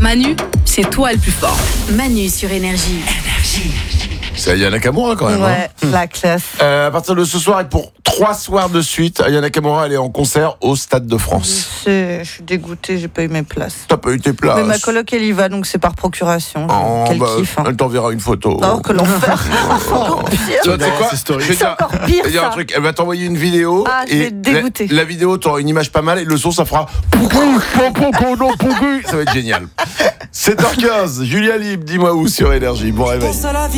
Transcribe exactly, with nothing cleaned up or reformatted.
Manu, c'est toi le plus fort. Manu sur Énergie. Énergie. C'est Aya Nakamura quand même. Ouais, hein. la classe. Euh, à partir de ce soir et pour trois soirs de suite, Aya Nakamura elle est en concert au Stade de France. Je, sais, je suis dégoûtée, j'ai pas eu mes places. T'as pas eu tes places. Mais ma coloc elle y va, donc c'est par procuration. Oh, Quel bah, kiff. Hein. Elle t'enverra une photo. Oh, que l'enfer. C'est encore pire. Tu vois, tu sais quoi c'est story. Je vais C'est dire- encore pire, je vais dire un ça. truc. Elle va t'envoyer une vidéo. Ah, je et vais être dégoûtée. La, la vidéo, t'auras une image pas mal et le son, ça fera. Ça va être génial. sept heures quinze, Julia Libre, dis-moi où sur Énergie. Bon réveil. Pense à la vie.